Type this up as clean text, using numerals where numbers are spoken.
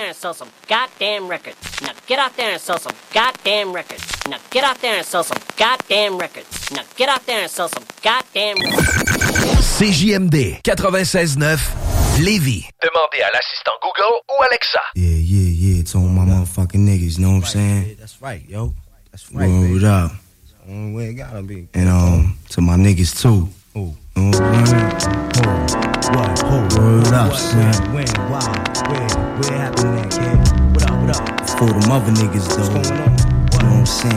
and sell some goddamn records. Now get out there and sell some goddamn records. Now get out there and sell some goddamn records. Now get out there and sell some goddamn records. CJMD 96.9 Lévis. Demandez à l'assistant Google ou Alexa. Yeah, it's on my motherfucking niggas, you know what I'm saying? That's right, yo. That's right, Word up. Only way it gotta be. And to my niggas too. Who? Word up, son. When? Why? Where happened that, kid? What up? For them other niggas, though. What's going on? You know what I'm saying?